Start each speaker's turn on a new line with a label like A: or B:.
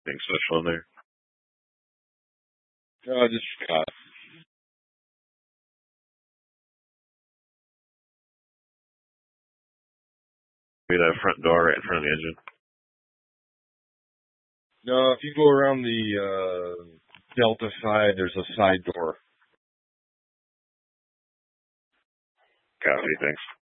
A: Anything special in there?
B: Just Scott.
A: Maybe that front door right in front of the engine.
B: No, if you go around the Delta side, there's a side door.
A: Copy, thanks.